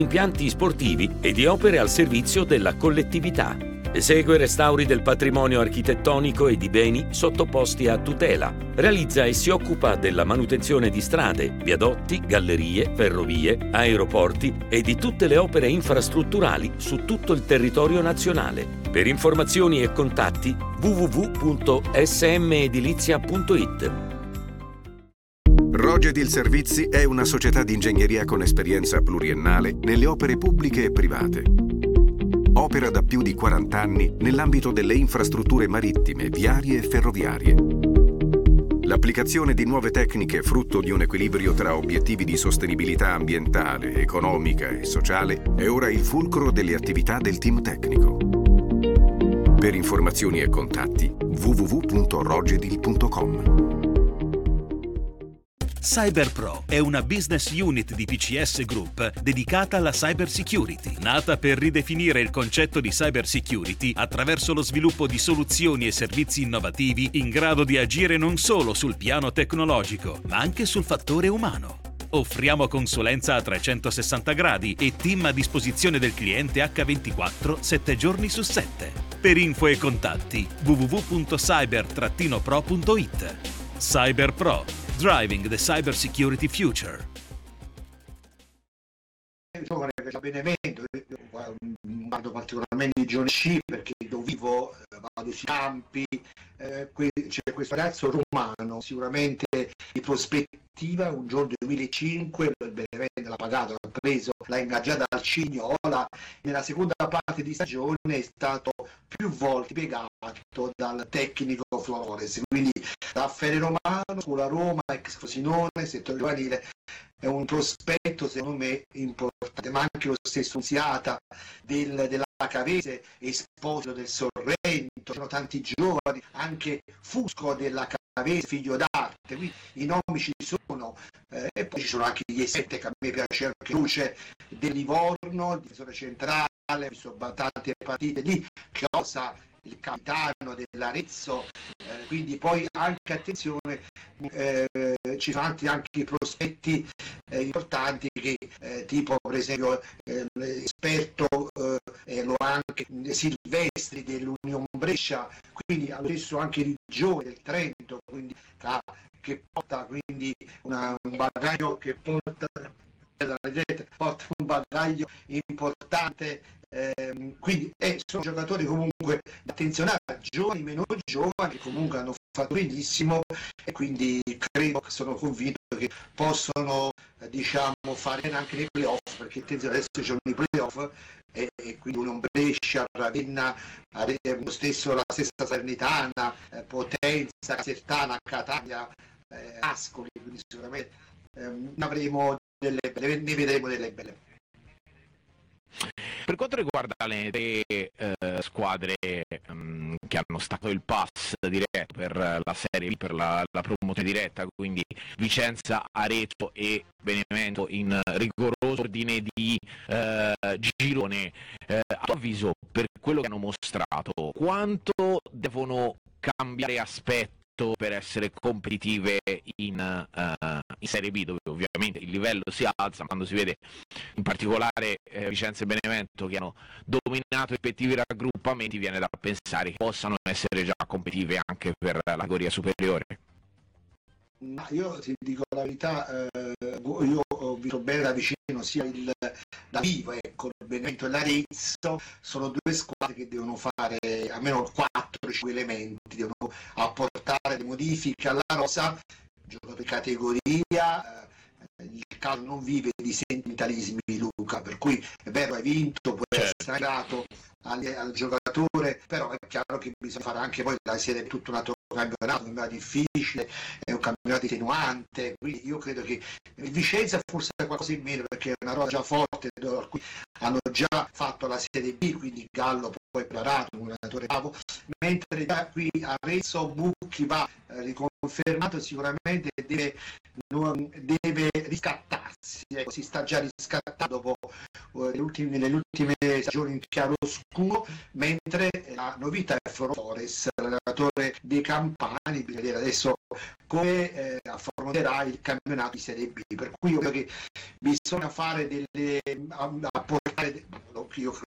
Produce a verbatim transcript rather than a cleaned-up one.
impianti sportivi e di opere al servizio della collettività. Esegue restauri del patrimonio architettonico e di beni sottoposti a tutela. Realizza e si occupa della manutenzione di strade, viadotti, gallerie, ferrovie, aeroporti e di tutte le opere infrastrutturali su tutto il territorio nazionale. Per informazioni e contatti w w w punto s m edilizia punto i t. Rogedil Servizi è una società di ingegneria con esperienza pluriennale nelle opere pubbliche e private. Opera da più di quaranta anni nell'ambito delle infrastrutture marittime, viarie e ferroviarie. L'applicazione di nuove tecniche frutto di un equilibrio tra obiettivi di sostenibilità ambientale, economica e sociale è ora il fulcro delle attività del team tecnico. Per informazioni e contatti w w w punto rogedil punto com. CyberPro è una business unit di P C S Group dedicata alla cyber security, nata per ridefinire il concetto di cyber security attraverso lo sviluppo di soluzioni e servizi innovativi in grado di agire non solo sul piano tecnologico, ma anche sul fattore umano. Offriamo consulenza a trecentosessanta gradi e team a disposizione del cliente acca ventiquattro, sette giorni su sette. Per info e contatti w w w punto cyber pro punto i t. CyberPro. Driving the Cyber Security Future. Giovane per Benevento, vado particolarmente di giorni sci perché dove vivo, vado sui campi, eh, c'è questo ragazzo romano, sicuramente di prospettiva, un giorno duemilacinque, il Benevento l'ha pagato, l'ha preso, l'ha ingaggiata al Cignola, nella seconda parte di stagione è stato più volte impiegato dal tecnico Flores, quindi da Affere Romano, Scuola Roma, ex Frosinone, settore giovanile, è un prospetto secondo me importante, ma anche lo stesso Unziata del, della Cavese, Esposito del Sorrento, sono tanti giovani, anche Fusco della Cavese, figlio d'arte, quindi i nomi ci sono, eh, e poi ci sono anche gli sette che a me piace anche Luce del Livorno, il difensore centrale, ho visto tante partite lì, Chiosa, il capitano dell'Arezzo, eh, quindi poi anche attenzione, eh, ci sono anche, anche prospetti eh, importanti che eh, tipo per esempio eh, l'esperto eh, lo anche Silvestri dell'Union Brescia, quindi adesso anche il Giove del Trento, quindi che porta quindi una, un bagaglio che porta, porta un bagaglio importante. Eh, quindi eh, sono giocatori comunque da attenzionare, giovani, meno giovani, che comunque hanno fatto benissimo e quindi credo, che sono convinto che possono eh, diciamo fare anche nei playoff, perché attenzione, adesso ci sono i playoff e, e quindi un Brescia, Ravenna, lo stesso, la stessa Salernitana, eh, Potenza, Casertana, Catania, eh, Ascoli, quindi sicuramente eh, ne avremo delle belle, ne vedremo delle belle. Per quanto riguarda le tre eh, squadre um, che hanno staccato il pass diretto per la Serie B, per la, la promozione diretta, quindi Vicenza, Arezzo e Benevento in rigoroso ordine di eh, girone, eh, a tuo avviso, per quello che hanno mostrato, quanto devono cambiare aspetto per essere competitive in, uh, in Serie B, dove ovviamente il livello si alza, ma quando si vede in particolare eh, Vicenza e Benevento che hanno dominato i rispettivi raggruppamenti, viene da pensare che possano essere già competitive anche per la categoria superiore. Ma io ti dico la verità, eh, io ho visto bene da vicino sia il da vivo, ecco, il Benevento e l'Arezzo, sono due squadre che devono fare almeno quattro cinque elementi, devono apportare le modifiche alla rosa, giocatori di categoria, eh, il calcio non vive di sentimentalismi, Luca, per cui è vero, hai vinto, puoi essere essere grato al, al giocatore, però è chiaro che bisogna fare anche poi la serie tutto un altro campionato, un campionato difficile, è un campionato estenuante, quindi io credo che Vicenza forse è qualcosa in meno perché è una rosa già forte, hanno già fatto la Serie B, quindi Gallo poi preparato, un allenatore bravo, mentre da qui Arezzo Bucchi va eh, riconfermato, sicuramente deve, non, deve riscattarsi, ecco, si sta già riscattando dopo nelle ultime, nelle ultime stagioni in chiaroscuro, mentre la novità è Floro Torres, l'allenatore dei Campani. Bisogna vedere adesso come eh, affronterà il campionato di Serie B, per cui io credo che bisogna fare delle apportare, io